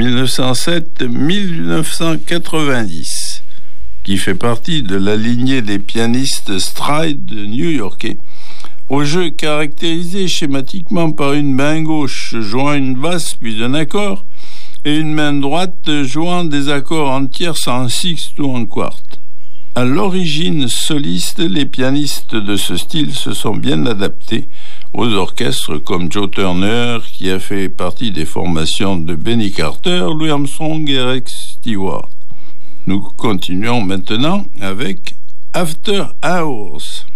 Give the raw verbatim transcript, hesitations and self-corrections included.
mille neuf cent sept à mille neuf cent quatre-vingt-dix, qui fait partie de la lignée des pianistes stride new-yorkais, au jeu caractérisé schématiquement par une main gauche jouant une basse puis un accord, et une main droite jouant des accords en tierce, en sixte ou en quarte. À l'origine soliste, les pianistes de ce style se sont bien adaptés aux orchestres comme Joe Turner, qui a fait partie des formations de Benny Carter, Louis Armstrong et Rex Stewart. Nous continuons maintenant avec After Hours.